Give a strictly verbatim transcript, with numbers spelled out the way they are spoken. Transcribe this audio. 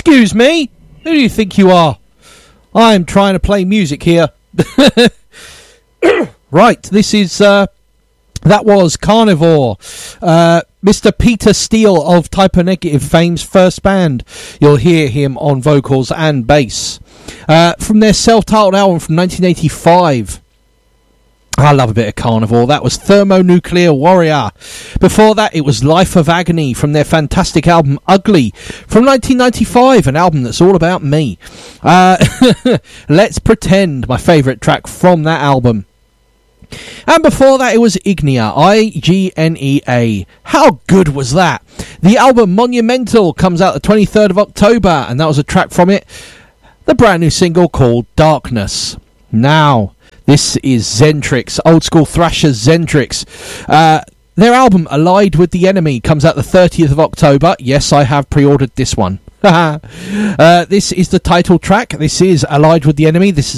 Excuse me? Who do you think you are? I'm trying to play music here. Right, this is... Uh, that was Carnivore. Uh, Mister Peter Steele of Type O Negative fame's first band. You'll hear him on vocals and bass. Uh, from their self-titled album from nineteen eighty-five. I love a bit of Carnivore. That was Thermonuclear Warrior. Before that, it was Life of Agony from their fantastic album Ugly from nineteen ninety-five, an album that's all about me. Uh, Let's Pretend, my favourite track from that album. And before that, it was Ignea, I G N E A. How good was that? The album Monumental comes out the twenty-third of October, and that was a track from it, the brand new single called Darkness. Now, this is Zentrix, old school thrashers Zentrix. Uh, their album Allied with the Enemy comes out the thirtieth of October. Yes, I have pre-ordered this one. uh, this is the title track. This is Allied with the Enemy. This is